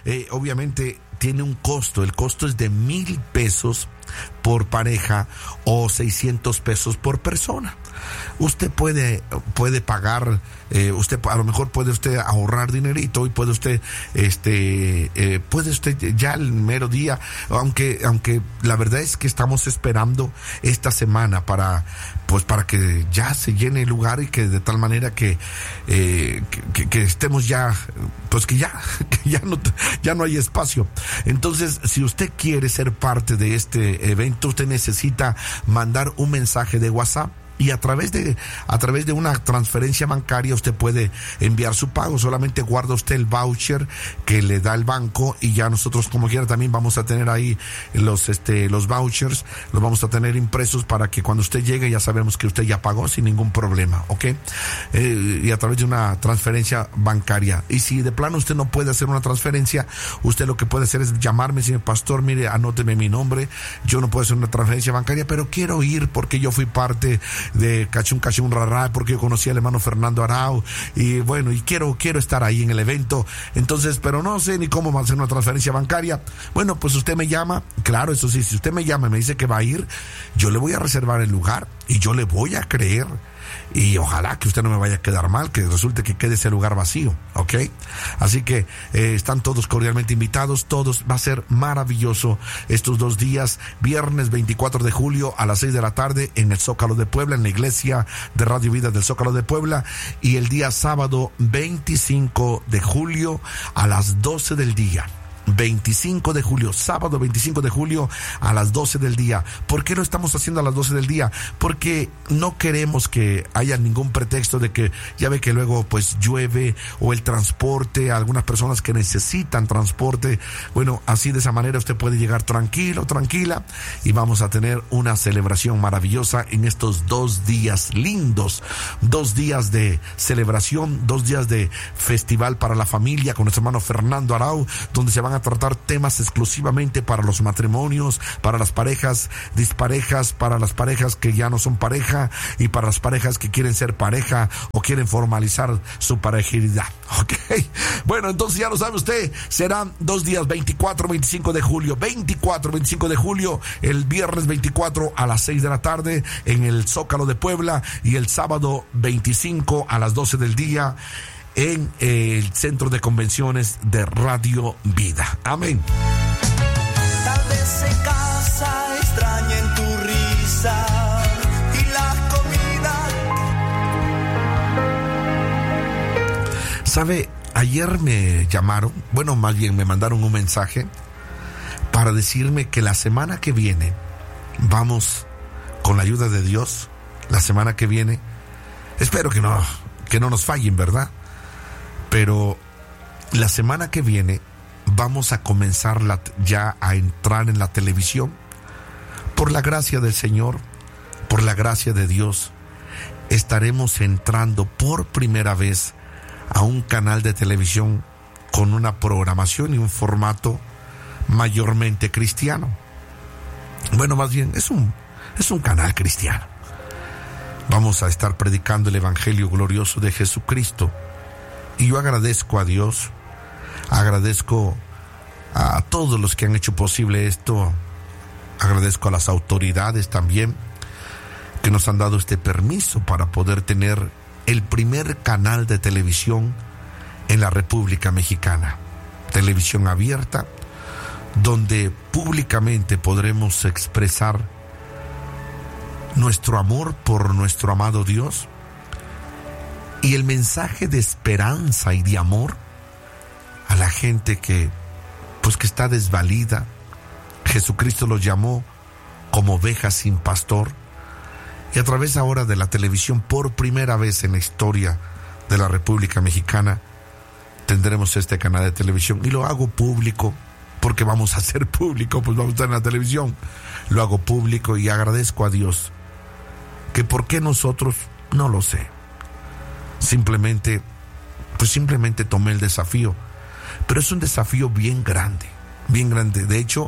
obviamente tiene un costo. El costo es de 1,000 pesos por pareja o 600 pesos por persona. Usted puede pagar, a lo mejor puede usted ahorrar dinerito y puede usted ya el mero día, aunque la verdad es que estamos esperando esta semana para que ya se llene el lugar y que de tal manera que estemos ya, pues que ya no hay espacio. Entonces, si usted quiere ser parte de este evento, usted necesita mandar un mensaje de WhatsApp. Y a través de una transferencia bancaria usted puede enviar su pago. Solamente guarda usted el voucher que le da el banco y ya nosotros como quiera también vamos a tener ahí los vouchers, los vamos a tener impresos para que cuando usted llegue ya sabemos que usted ya pagó sin ningún problema, ¿ok? Y a través de una transferencia bancaria. Y si de plano usted no puede hacer una transferencia, usted lo que puede hacer es llamarme y decirme: pastor, mire, anóteme mi nombre, yo no puedo hacer una transferencia bancaria, pero quiero ir porque yo fui parte de Cachún Rará, porque yo conocí al hermano Fernando Arau, y bueno, y quiero estar ahí en el evento. Entonces, pero no sé ni cómo hacer una transferencia bancaria. Bueno, pues usted me llama, claro, eso sí, si usted me llama y me dice que va a ir, yo le voy a reservar el lugar y yo le voy a creer. Y ojalá que usted no me vaya a quedar mal, que resulte que quede ese lugar vacío, ¿ok? Así que están todos cordialmente invitados, todos. Va a ser maravilloso estos 2 días, viernes 24 de julio a las 6 de la tarde en el Zócalo de Puebla, en la iglesia de Radio Vida del Zócalo de Puebla, y el día sábado 25 de julio a las 12 del día. 25 de julio, sábado 25 de julio a las 12 del día. ¿Por qué lo estamos haciendo a las 12 del día? Porque no queremos que haya ningún pretexto de que ya ve que luego pues llueve o el transporte, algunas personas que necesitan transporte. Bueno, así de esa manera usted puede llegar tranquilo, tranquila, y vamos a tener una celebración maravillosa en estos 2 días lindos, 2 días de celebración, 2 días de festival para la familia con nuestro hermano Fernando Arau, donde se van a tratar temas exclusivamente para los matrimonios, para las parejas disparejas, para las parejas que ya no son pareja y para las parejas que quieren ser pareja o quieren formalizar su parejidad, ¿ok? Bueno, entonces ya lo sabe usted, serán 2 días, 24, 25 de julio, 24, 25 de julio, el viernes 24 a las 6 de la tarde en el Zócalo de Puebla y el sábado 25 a las 12 del día en el Centro de Convenciones de Radio Vida. Amén. Tal vez en casa extrañen tu risa y la comida. ¿Sabe? Ayer me llamaron, bueno, más bien me mandaron un mensaje para decirme que la semana que viene vamos, con la ayuda de Dios, la semana que viene, espero que no nos fallen, ¿verdad? Pero la semana que viene vamos a comenzar ya a entrar en la televisión. Por la gracia del Señor, por la gracia de Dios, estaremos entrando por primera vez a un canal de televisión con una programación y un formato mayormente cristiano. Bueno, más bien es un canal cristiano. Vamos a estar predicando el evangelio glorioso de Jesucristo. Y yo agradezco a Dios, agradezco a todos los que han hecho posible esto, agradezco a las autoridades también que nos han dado este permiso para poder tener el primer canal de televisión en la República Mexicana, televisión abierta, donde públicamente podremos expresar nuestro amor por nuestro amado Dios y el mensaje de esperanza y de amor a la gente que está desvalida. Jesucristo los llamó como ovejas sin pastor, y a través ahora de la televisión, por primera vez en la historia de la República Mexicana, tendremos este canal de televisión. Y lo hago público, porque vamos a ser público, pues vamos a estar en la televisión. Lo hago público y agradezco a Dios. Que por qué nosotros, no lo sé. Simplemente tomé el desafío. Pero es un desafío bien grande, bien grande. De hecho,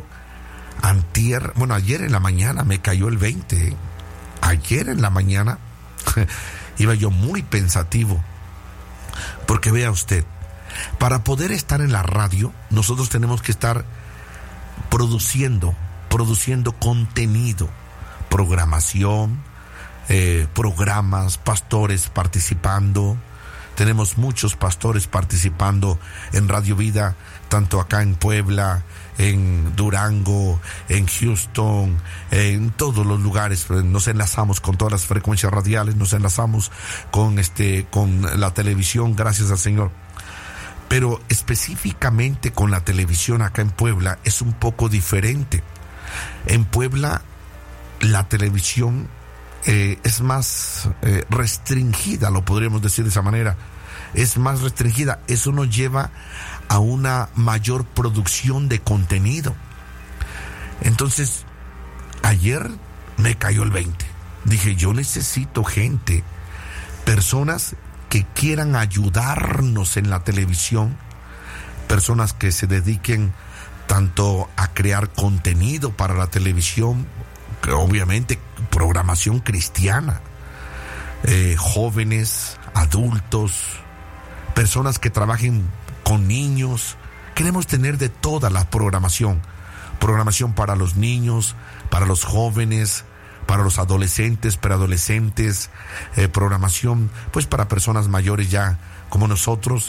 ayer en la mañana me cayó el 20. Ayer en la mañana iba yo muy pensativo. Porque vea usted, Para poder estar en la radio, nosotros tenemos que estar produciendo contenido, programación, programas, pastores participando. Tenemos muchos pastores participando en Radio Vida, tanto acá en Puebla, en Durango, en Houston, en todos los lugares. Nos enlazamos con todas las frecuencias radiales, nos enlazamos con la televisión, gracias al Señor. Pero específicamente con la televisión acá en Puebla es un poco diferente. En Puebla la televisión es más restringida, lo podríamos decir de esa manera. Es más restringida. Eso nos lleva a una mayor producción de contenido. Entonces, ayer me cayó el 20. Dije, yo necesito gente, personas que quieran ayudarnos en la televisión, personas que se dediquen tanto a crear contenido para la televisión, que obviamente programación cristiana, jóvenes, adultos, personas que trabajen con niños. Queremos tener de toda la programación para los niños, para los jóvenes, para los adolescentes, preadolescentes, programación pues para personas mayores ya como nosotros,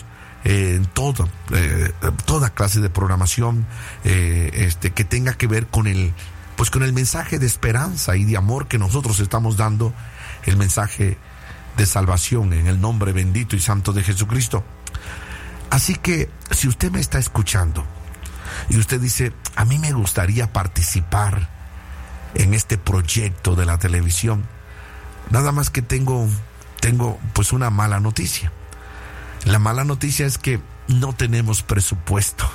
toda clase de programación que tenga que ver con el mensaje de esperanza y de amor que nosotros estamos dando, el mensaje de salvación en el nombre bendito y santo de Jesucristo. Así que si usted me está escuchando y usted dice, a mí me gustaría participar en este proyecto de la televisión, nada más que tengo pues una mala noticia. La mala noticia es que no tenemos presupuesto.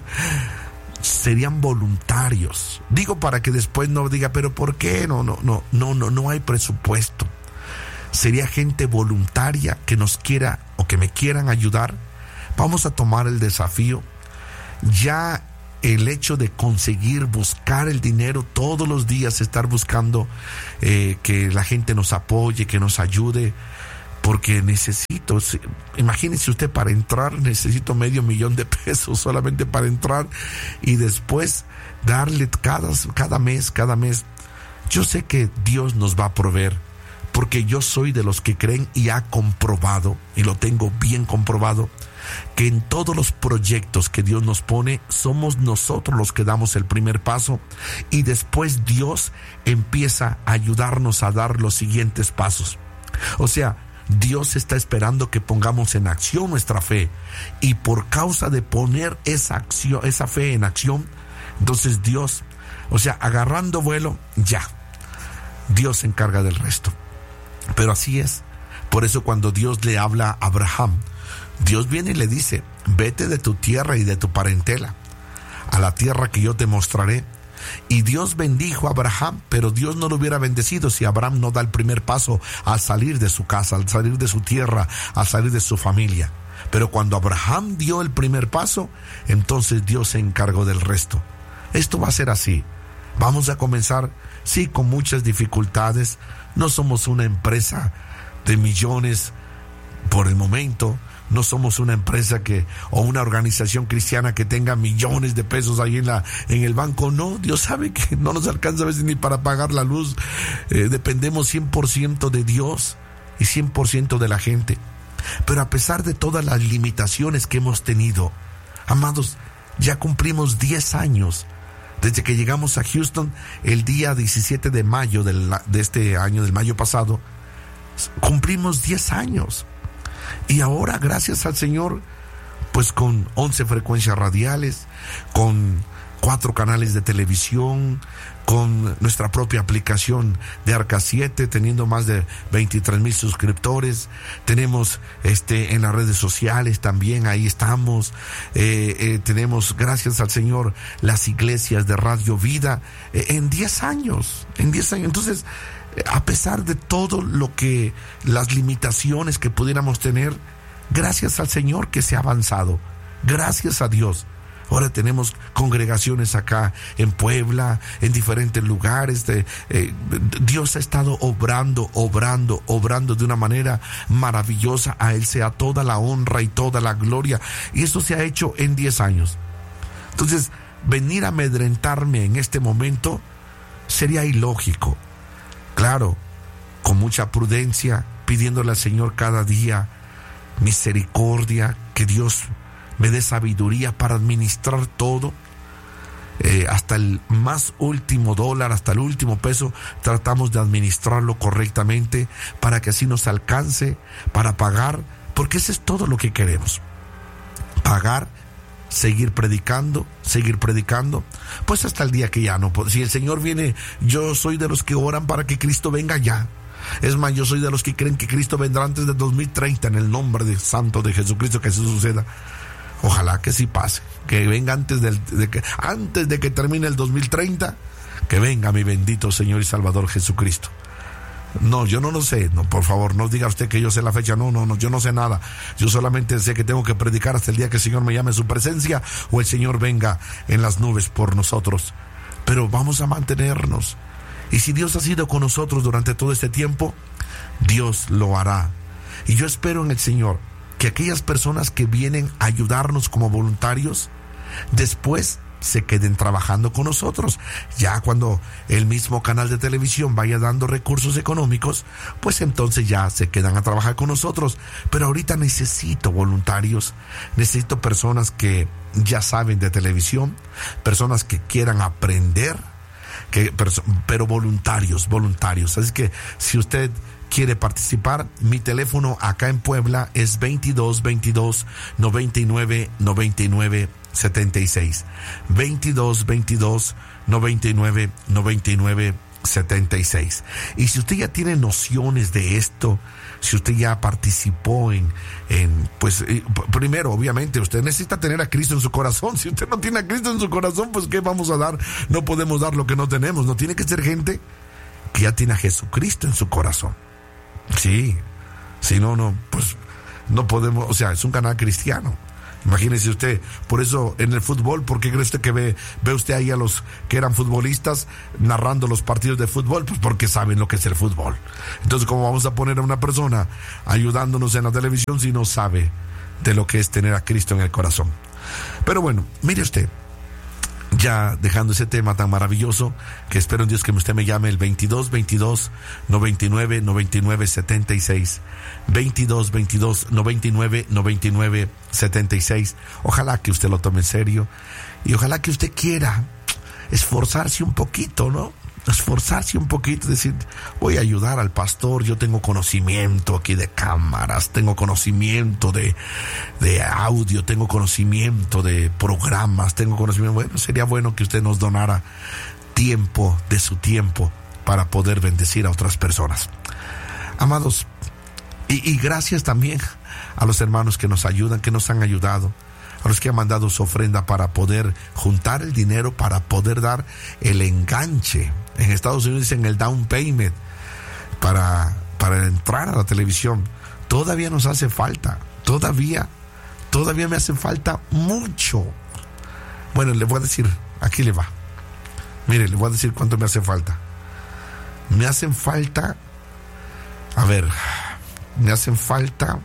Serían voluntarios. Digo para que después no diga, pero ¿por qué? No hay presupuesto. Sería gente voluntaria que nos quiera o que me quieran ayudar. Vamos a tomar el desafío. Ya el hecho de buscar el dinero todos los días, estar buscando que la gente nos apoye, que nos ayude, porque imagínense usted, para entrar necesito $500,000 de pesos solamente para entrar, y después darle cada mes. Yo sé que Dios nos va a proveer, porque yo soy de los que creen y ha comprobado, y lo tengo bien comprobado, que en todos los proyectos que Dios nos pone, somos nosotros los que damos el primer paso, y después Dios empieza a ayudarnos a dar los siguientes pasos. O sea, Dios está esperando que pongamos en acción nuestra fe, y por causa de poner esa fe en acción, entonces Dios, agarrando vuelo, Dios se encarga del resto. Pero así es. Por eso cuando Dios le habla a Abraham, Dios viene y le dice, vete de tu tierra y de tu parentela a la tierra que yo te mostraré. Y Dios bendijo a Abraham, pero Dios no lo hubiera bendecido si Abraham no da el primer paso al salir de su casa, al salir de su tierra, al salir de su familia. Pero cuando Abraham dio el primer paso, entonces Dios se encargó del resto. Esto va a ser así. Vamos a comenzar, sí, con muchas dificultades. No somos una empresa de millones por el momento. No somos una empresa o una organización cristiana que tenga millones de pesos ahí en el banco. No, Dios sabe que no nos alcanza a veces ni para pagar la luz. Dependemos 100% de Dios y 100% de la gente. Pero a pesar de todas las limitaciones que hemos tenido, amados, ya cumplimos 10 años desde que llegamos a Houston el día 17 de mayo de este año, del mayo pasado. Cumplimos 10 años. Y ahora, gracias al Señor, pues con 11 frecuencias radiales, con 4 canales de televisión, con nuestra propia aplicación de Arca 7, teniendo más de 23,000 suscriptores. Tenemos en las redes sociales también, ahí estamos. Tenemos, gracias al Señor, las iglesias de Radio Vida en 10 años. Entonces, a pesar de todo las limitaciones que pudiéramos tener, gracias al Señor que se ha avanzado. Gracias a Dios. Ahora tenemos congregaciones acá en Puebla, en diferentes lugares. Dios ha estado obrando de una manera maravillosa. A Él sea toda la honra y toda la gloria. Y eso se ha hecho en 10 años. Entonces, venir a amedrentarme en este momento sería ilógico. Claro, con mucha prudencia, pidiéndole al Señor cada día misericordia, que Dios me dé sabiduría para administrar todo, hasta el más último dólar, hasta el último peso, tratamos de administrarlo correctamente para que así nos alcance para pagar, porque eso es todo lo que queremos, pagar, seguir predicando, pues hasta el día que ya no. Si el Señor viene, yo soy de los que oran para que Cristo venga ya. Es más, yo soy de los que creen que Cristo vendrá antes del 2030, en el nombre de Santo de Jesucristo, que eso suceda. Ojalá que sí pase, que venga antes de que termine el 2030, que venga mi bendito Señor y Salvador Jesucristo. No, yo no lo sé, no, por favor, no diga usted que yo sé la fecha, no, yo no sé nada. Yo solamente sé que tengo que predicar hasta el día que el Señor me llame a su presencia o el Señor venga en las nubes por nosotros. Pero vamos a mantenernos. Y si Dios ha sido con nosotros durante todo este tiempo, Dios lo hará. Y yo espero en el Señor que aquellas personas que vienen a ayudarnos como voluntarios, después se queden trabajando con nosotros. Ya cuando el mismo canal de televisión vaya dando recursos económicos, pues entonces ya se quedan a trabajar con nosotros. Pero ahorita necesito voluntarios, necesito personas que ya saben de televisión, personas que quieran aprender, pero voluntarios. Así que si usted quiere participar, mi teléfono acá en Puebla es 2222 99 99 76, 2222 99 99 76. Y si usted ya tiene nociones de esto, si usted ya participó pues primero, obviamente, usted necesita tener a Cristo en su corazón. Si usted no tiene a Cristo en su corazón, pues ¿qué vamos a dar? No podemos dar lo que no tenemos. No tiene que ser gente que ya tiene a Jesucristo en su corazón. Sí, si no, pues no podemos, o sea, es un canal cristiano. Imagínese usted, por eso en el fútbol, ¿por qué cree usted que ve usted ahí a los que eran futbolistas narrando los partidos de fútbol? Pues porque saben lo que es el fútbol. Entonces, ¿cómo vamos a poner a una persona ayudándonos en la televisión si no sabe de lo que es tener a Cristo en el corazón? Pero bueno, mire usted, ya dejando ese tema tan maravilloso, que espero en Dios que usted me llame el 2222 99 99 76, 2222 99 99 76. Ojalá que usted lo tome en serio y ojalá que usted quiera esforzarse un poquito, ¿no? Esforzarse un poquito, decir, voy a ayudar al pastor, yo tengo conocimiento aquí de cámaras, tengo conocimiento de audio, tengo conocimiento de programas, tengo conocimiento. Bueno, sería bueno que usted nos donara tiempo de su tiempo para poder bendecir a otras personas. Amados, y gracias también a los hermanos que nos ayudan, que nos han ayudado, a los que han mandado su ofrenda para poder juntar el dinero, para poder dar el enganche. En Estados Unidos dicen el down payment para entrar a la televisión. Todavía nos hace falta, todavía me hace falta mucho. Bueno, le voy a decir, aquí le va. Mire, le voy a decir cuánto me hace falta. Me hacen falta, me hacen falta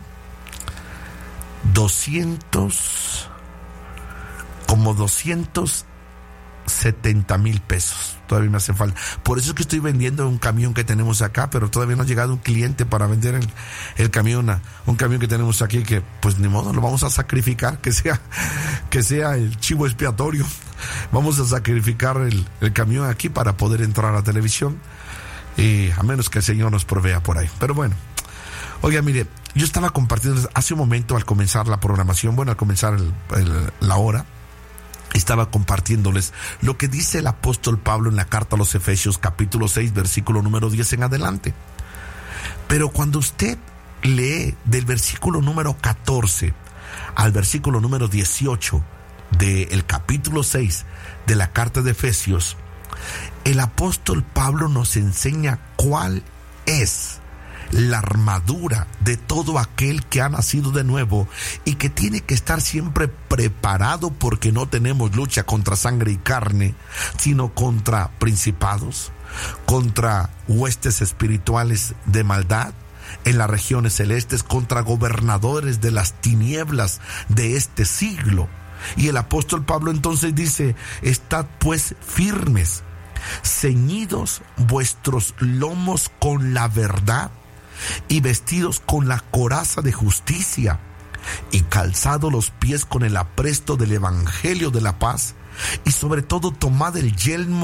270,000 pesos. Todavía me hace falta. Por eso es que estoy vendiendo un camión que tenemos acá, pero todavía no ha llegado un cliente para vender el camión, un camión que tenemos aquí, que pues ni modo, lo vamos a sacrificar, que sea el chivo expiatorio. Vamos a sacrificar el camión aquí para poder entrar a la televisión, y a menos que el Señor nos provea por ahí. Pero bueno, oiga, mire, yo estaba compartiendo hace un momento al comenzar la programación, al comenzar la hora, estaba compartiéndoles lo que dice el apóstol Pablo en la carta a los Efesios, capítulo 6, versículo número 10 en adelante. Pero cuando usted lee del versículo número 14 al versículo número 18 del capítulo 6 de la carta de Efesios, el apóstol Pablo nos enseña cuál es la armadura de todo aquel que ha nacido de nuevo y que tiene que estar siempre preparado, porque no tenemos lucha contra sangre y carne, sino contra principados, contra huestes espirituales de maldad en las regiones celestes, contra gobernadores de las tinieblas de este siglo. Y el apóstol Pablo entonces dice: estad pues firmes, ceñidos vuestros lomos con la verdad y vestidos con la coraza de justicia y calzados los pies con el apresto del evangelio de la paz, y sobre todo tomad el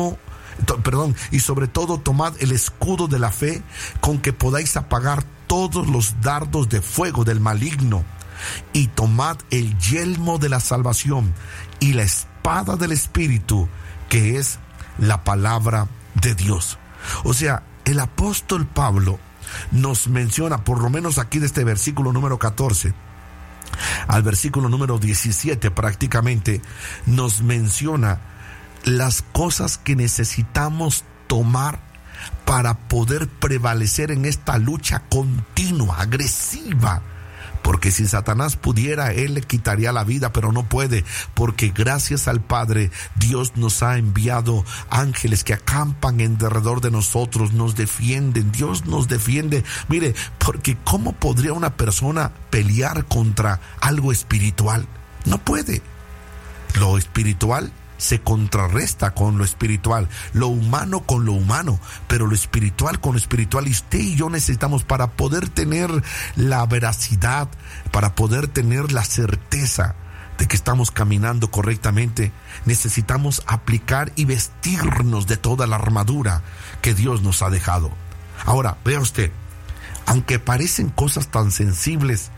tomad el escudo de la fe, con que podáis apagar todos los dardos de fuego del maligno, y tomad el yelmo de la salvación y la espada del Espíritu, que es la palabra de Dios. O sea, el apóstol Pablo nos menciona, por lo menos aquí de este versículo número 14 al versículo número 17, prácticamente nos menciona las cosas que necesitamos tomar para poder prevalecer en esta lucha continua, agresiva. Porque si Satanás pudiera, él le quitaría la vida, pero no puede, porque gracias al Padre, Dios nos ha enviado ángeles que acampan en derredor de nosotros, nos defienden, Dios nos defiende. Mire, porque ¿cómo podría una persona pelear contra algo espiritual? No puede. Lo espiritual se contrarresta con lo espiritual, lo humano con lo humano, pero lo espiritual con lo espiritual. Y usted y yo necesitamos, para poder tener la veracidad, para poder tener la certeza de que estamos caminando correctamente, necesitamos aplicar y vestirnos de toda la armadura que Dios nos ha dejado. Ahora, vea usted, aunque parecen cosas tan sencillas,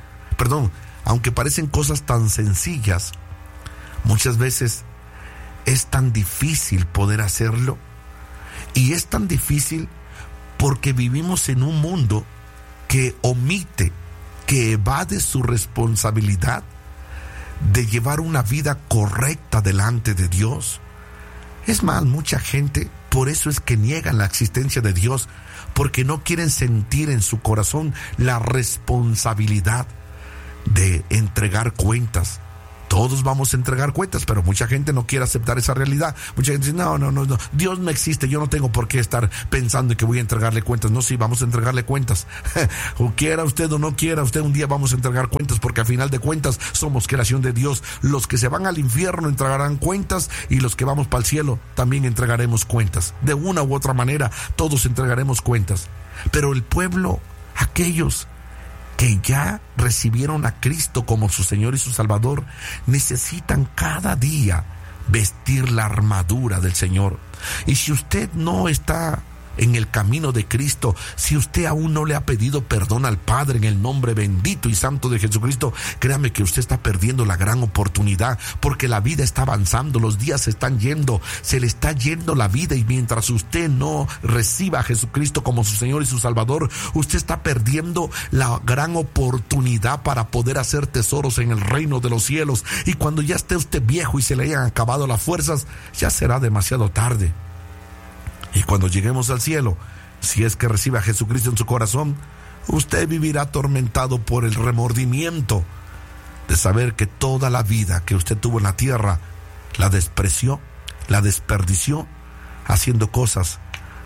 muchas veces es tan difícil poder hacerlo, y es tan difícil porque vivimos en un mundo que omite, que evade su responsabilidad de llevar una vida correcta delante de Dios. Es más, mucha gente, por eso es que niegan la existencia de Dios, porque no quieren sentir en su corazón la responsabilidad de entregar cuentas. Todos vamos a entregar cuentas, pero mucha gente no quiere aceptar esa realidad. Mucha gente dice: no, Dios no existe, yo no tengo por qué estar pensando en que voy a entregarle cuentas. No, sí, vamos a entregarle cuentas. O quiera usted o no quiera usted, un día vamos a entregar cuentas, porque al final de cuentas somos creación de Dios. Los que se van al infierno entregarán cuentas, y los que vamos para el cielo también entregaremos cuentas. De una u otra manera, todos entregaremos cuentas. Pero el pueblo, aquellos que ya recibieron a Cristo como su Señor y su Salvador, necesitan cada día vestir la armadura del Señor. Y si usted no está en el camino de Cristo, si usted aún no le ha pedido perdón al Padre en el nombre bendito y santo de Jesucristo, créame que usted está perdiendo la gran oportunidad, porque la vida está avanzando, los días se están yendo, se le está yendo la vida, y mientras usted no reciba a Jesucristo como su Señor y su Salvador, usted está perdiendo la gran oportunidad para poder hacer tesoros en el reino de los cielos. Y cuando ya esté usted viejo y se le hayan acabado las fuerzas, ya será demasiado tarde. Y cuando lleguemos al cielo, si es que recibe a Jesucristo en su corazón, usted vivirá atormentado por el remordimiento de saber que toda la vida que usted tuvo en la tierra la despreció, la desperdició, haciendo cosas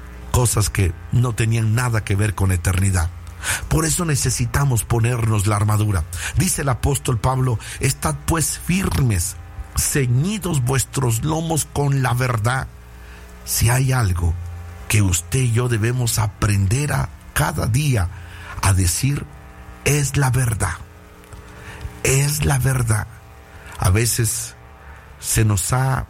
que no tenían nada que ver con eternidad. Por eso necesitamos ponernos la armadura. Dice el apóstol Pablo: estad pues firmes, ceñidos vuestros lomos con la verdad. Si hay algo que usted y yo debemos aprender a cada día a decir, es la verdad. Es la verdad. A veces se nos ha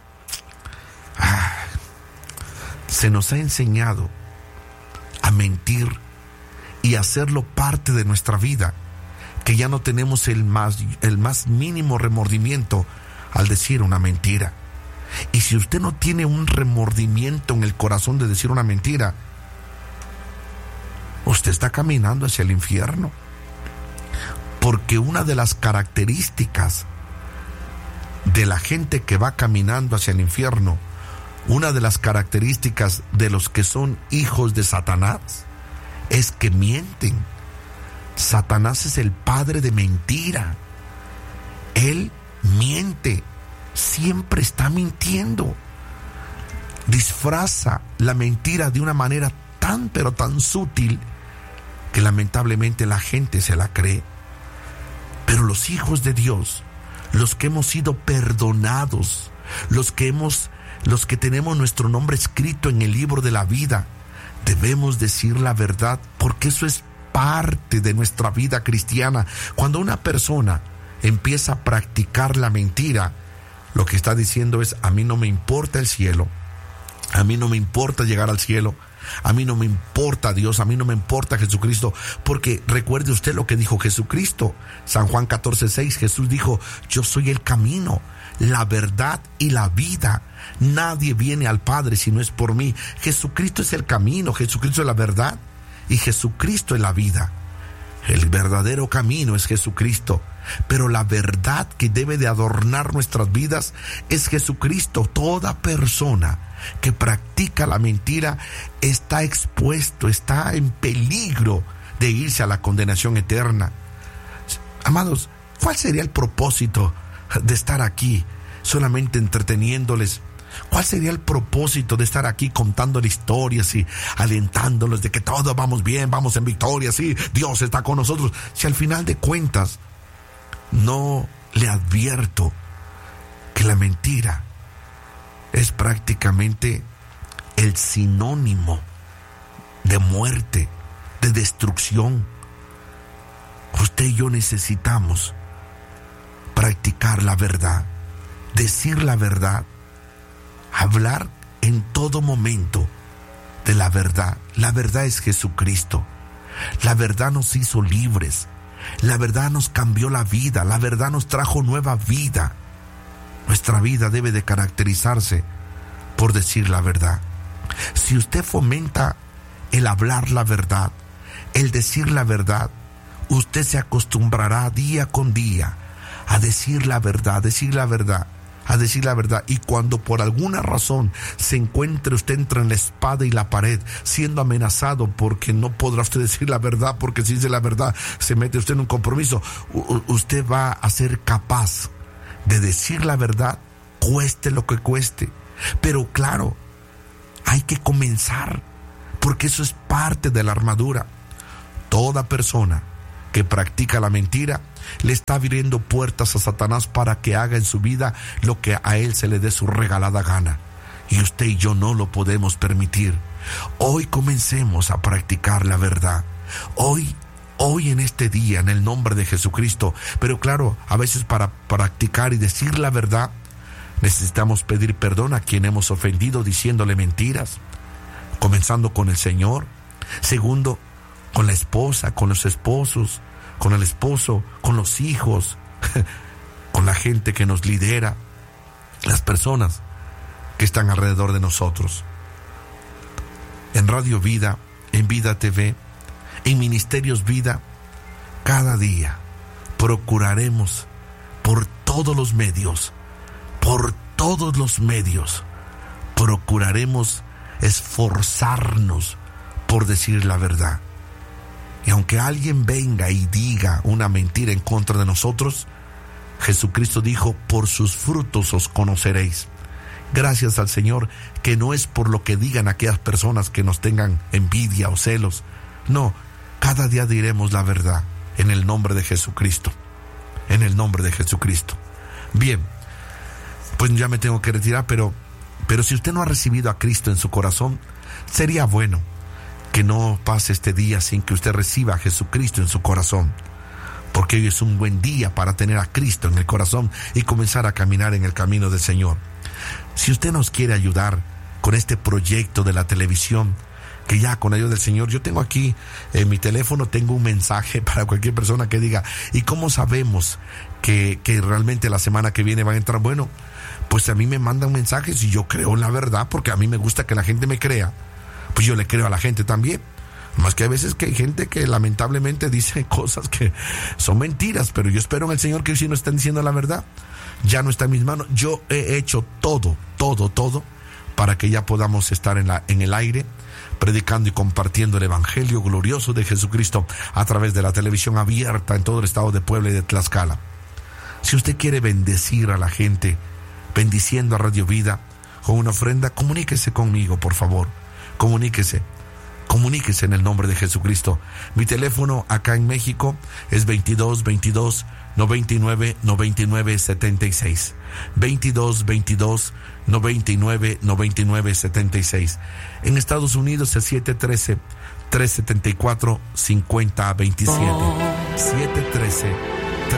enseñado a mentir y hacerlo parte de nuestra vida, que ya no tenemos el más mínimo remordimiento al decir una mentira. Y si usted no tiene un remordimiento en el corazón de decir una mentira, usted está caminando hacia el infierno. Porque una de las características de la gente que va caminando hacia el infierno, una de las características de los que son hijos de Satanás, es que mienten. Satanás es el padre de mentira. Él miente, siempre está mintiendo. Disfraza la mentira de una manera tan pero tan sutil que lamentablemente la gente se la cree. Pero los hijos de Dios, los que hemos sido perdonados, los que tenemos nuestro nombre escrito en el libro de la vida, debemos decir la verdad, porque eso es parte de nuestra vida cristiana. Cuando una persona empieza a practicar la mentira, lo que está diciendo es: a mí no me importa el cielo, a mí no me importa llegar al cielo, a mí no me importa Dios, a mí no me importa Jesucristo, porque recuerde usted lo que dijo Jesucristo. San Juan 14:6, Jesús dijo: yo soy el camino, la verdad y la vida. Nadie viene al Padre si no es por mí. Jesucristo es el camino, Jesucristo es la verdad y Jesucristo es la vida. El verdadero camino es Jesucristo, pero la verdad que debe de adornar nuestras vidas es Jesucristo. Toda persona que practica la mentira está expuesto, está en peligro de irse a la condenación eterna. Amados, ¿cuál sería el propósito de estar aquí solamente entreteniéndoles? ¿Cuál sería el propósito de estar aquí contándoles historias y alentándolos de que todo vamos bien, vamos en victoria, sí, Dios está con nosotros? Si al final de cuentas no le advierto que la mentira es prácticamente el sinónimo de muerte, de destrucción. Usted y yo necesitamos practicar la verdad, decir la verdad, hablar en todo momento de la verdad. La verdad es Jesucristo. La verdad nos hizo libres. La verdad nos cambió la vida. La verdad nos trajo nueva vida. Nuestra vida debe de caracterizarse por decir la verdad. Si usted fomenta el hablar la verdad, el decir la verdad, usted se acostumbrará día con día a decir la verdad, a decir la verdad. Y cuando por alguna razón se encuentre usted entre la espada y la pared, siendo amenazado porque no podrá usted decir la verdad, porque si dice la verdad se mete usted en un compromiso, usted va a ser capaz de decir la verdad, cueste lo que cueste. Pero claro, hay que comenzar, porque eso es parte de la armadura. Toda persona que practica la mentira le está abriendo puertas a Satanás para que haga en su vida lo que a él se le dé su regalada gana. Y usted y yo no lo podemos permitir. Hoy comencemos a practicar la verdad. Hoy en este día, en el nombre de Jesucristo. Pero claro, a veces para practicar y decir la verdad, necesitamos pedir perdón a quien hemos ofendido diciéndole mentiras. Comenzando con el Señor. Segundo, con la esposa, con los esposos, con el esposo, con los hijos, con la gente que nos lidera, las personas que están alrededor de nosotros. En Radio Vida, en Vida TV, en Ministerios Vida, cada día procuraremos por todos los medios, procuraremos esforzarnos por decir la verdad. Y aunque alguien venga y diga una mentira en contra de nosotros, Jesucristo dijo: por sus frutos os conoceréis. Gracias al Señor que no es por lo que digan aquellas personas que nos tengan envidia o celos. No, cada día diremos la verdad en el nombre de Jesucristo. En el nombre de Jesucristo. Bien, pues ya me tengo que retirar, pero si usted no ha recibido a Cristo en su corazón, sería bueno que no pase este día sin que usted reciba a Jesucristo en su corazón, porque hoy es un buen día para tener a Cristo en el corazón y comenzar a caminar en el camino del Señor. Si usted nos quiere ayudar con este proyecto de la televisión, que ya con ayuda del Señor, yo tengo aquí en mi teléfono, tengo un mensaje para cualquier persona que diga: ¿y cómo sabemos que realmente la semana que viene van a entrar? Bueno, pues a mí me mandan mensajes y yo creo en la verdad, porque a mí me gusta que la gente me crea. Pues yo le creo a la gente también. Más que a veces que hay gente que lamentablemente dice cosas que son mentiras, pero yo espero en el Señor que hoy sí nos están diciendo la verdad. Ya no está en mis manos. Yo he hecho todo para que ya podamos estar en el aire, predicando y compartiendo el evangelio glorioso de Jesucristo a través de la televisión abierta en todo el estado de Puebla y de Tlaxcala. Si usted quiere bendecir a la gente, bendiciendo a Radio Vida con una ofrenda, comuníquese conmigo, por favor. Comuníquese en el nombre de Jesucristo. Mi teléfono acá en México es 22 99 99 76. 22 99 99 76. En Estados Unidos es 713 374 5027. 713